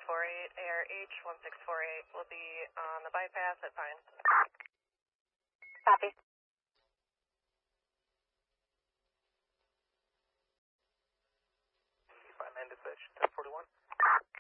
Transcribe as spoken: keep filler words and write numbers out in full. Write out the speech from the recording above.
four eight, A R H one six four eight will be on the bypass at Pine. Copy. Five man dispatch, ten forty-one.